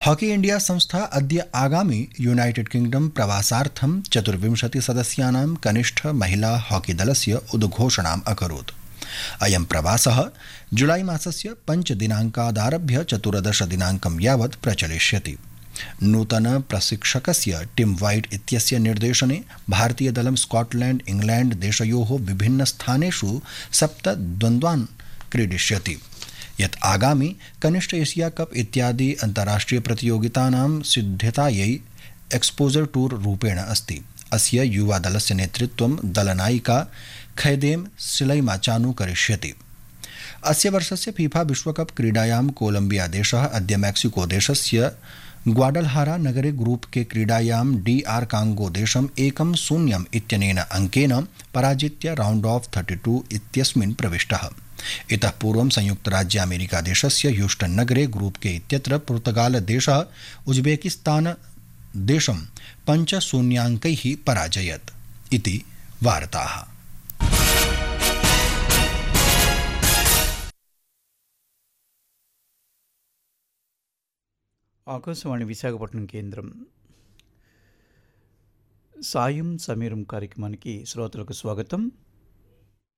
Hockey India संस्था अद्य आगामि यूनाइटेड किंगडम प्रवासार्थं 24 सदस्यानां कनिष्ठ महिला हॉकी दलस्य उद्घोषणाम् अकरोत्। अयं प्रवासः जुलाई मासस्य 5 दिनाङ्कादारभ्य 14 दिनाङ्कं यावत् प्रचलिष्यति। नूतन प्रशिक्षकस्य टिम वाइट इत्यस्य निर्देशने भारतीयदलं स्कॉटलैंड इंग्लैंड देशयोः विभिन्नस्थानेषु 7 द्वन्द्वान् क्रीडिष्यति, यत् आगामि कनिष्ठ एशिया कप इत्यादि अन्ताराष्ट्रिय प्रतियोगितानां सिद्धतायै एक्सपोजर टूर रूपेण अस्ति। अस्य युवा दलस्य नेतृत्वं दलनायिका खैदेम सिलैमाचानु करिष्यति। अस्य वर्षस्य फीफा विश्वकप क्रीडायां कोलंबिया देशः अद्य मेक्सिको देशस्य ग्वाडलहारा नगरे ग्रुप के क्रीडायां DR कांगो देशं 1-0 इत्यनेन अंकेन पराजित्य राउंड ऑफ 32 इत्यस्मिन् प्रविष्टः। इतः पूर्वं संयुक्तराज्य अमेरिका देशस्य ह्यूस्टन नगरे ग्रुप के इत्यत्र पुर्तगाल देशः उज्बेकिस्तान देशं 5-0 अंकैः पराजयत् इति वार्ताः। ఆకాశవాణి విశాఖపట్నం కేంద్రం సాయం సమీరం కార్యక్రమానికి శ్రోతలకు స్వాగతం.